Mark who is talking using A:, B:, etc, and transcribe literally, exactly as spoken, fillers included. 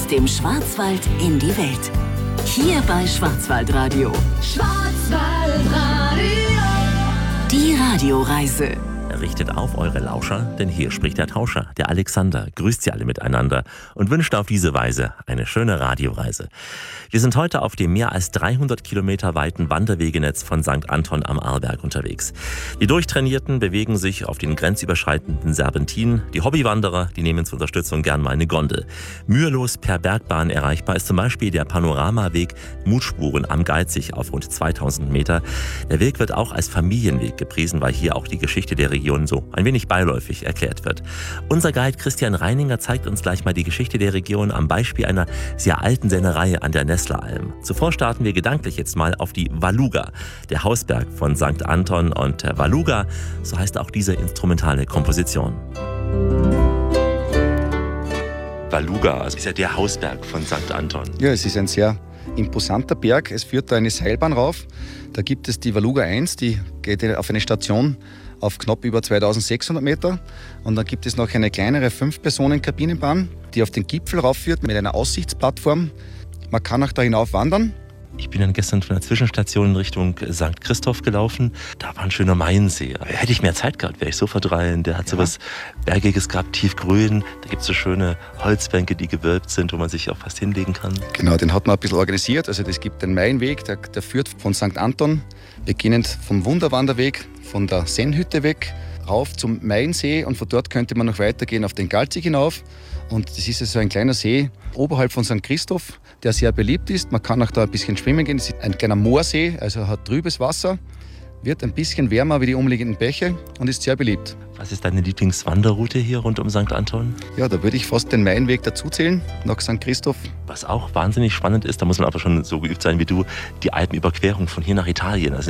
A: Aus dem Schwarzwald in die Welt. Hier bei Schwarzwaldradio. Schwarzwaldradio. Die Radioreise.
B: Richtet auf eure Lauscher, denn hier spricht der Tauscher, der Alexander, grüßt sie alle miteinander und wünscht auf diese Weise eine schöne Radioreise. Wir sind heute auf dem mehr als dreihundert Kilometer weiten Wanderwegenetz von Sankt Anton am Arlberg unterwegs. Die Durchtrainierten bewegen sich auf den grenzüberschreitenden Serpentinen. Die Hobbywanderer, die nehmen zur Unterstützung gern mal eine Gondel. Mühelos per Bergbahn erreichbar ist zum Beispiel der Panoramaweg Mutspuren am Geizig auf rund zweitausend Meter. Der Weg wird auch als Familienweg gepriesen, weil hier auch die Geschichte der Region so ein wenig beiläufig erklärt wird. Unser Guide Christian Reininger zeigt uns gleich mal die Geschichte der Region am Beispiel einer sehr alten Sennerei an der Nessleralm. Zuvor starten wir gedanklich jetzt mal auf die Waluga, der Hausberg von Sankt Anton. Und Waluga, so heißt auch diese instrumentale Komposition. Waluga, also ist ja der Hausberg von Sankt Anton.
C: Ja, es ist ein sehr imposanter Berg. Es führt da eine Seilbahn rauf. Da gibt es die Waluga eins, die geht auf eine Station auf knapp über zweitausendsechshundert Meter. Und dann gibt es noch eine kleinere fünf-Personen-Kabinenbahn, die auf den Gipfel raufführt mit einer Aussichtsplattform. Man kann auch da hinauf wandern.
B: Ich bin dann gestern von der Zwischenstation in Richtung Sankt Christoph gelaufen. Da war ein schöner Mainsee. Hätte ich mehr Zeit gehabt, wäre ich sofort rein. Der hat so was Bergiges gehabt, tiefgrün. Da gibt es so schöne Holzbänke, die gewölbt sind, wo man sich auch fast hinlegen kann.
C: Genau, den hat man ein bisschen organisiert. Also es gibt den Mainweg, der, der führt von Sankt Anton, beginnend vom Wunderwanderweg, von der Sennhütte weg, rauf zum Mainsee. Und von dort könnte man noch weitergehen auf den Galzig hinauf. Und das ist also ein kleiner See oberhalb von Sankt Christoph, der sehr beliebt ist. Man kann auch da ein bisschen schwimmen gehen. Es ist ein kleiner Moorsee, also hat trübes Wasser, wird ein bisschen wärmer wie die umliegenden Bäche und ist sehr beliebt.
B: Was ist deine Lieblingswanderroute hier rund um Sankt Anton?
C: Ja, da würde ich fast den Mainweg dazuzählen, nach Sankt Christoph.
B: Was auch wahnsinnig spannend ist, da muss man aber schon so geübt sein wie du, die Alpenüberquerung von hier nach Italien. Also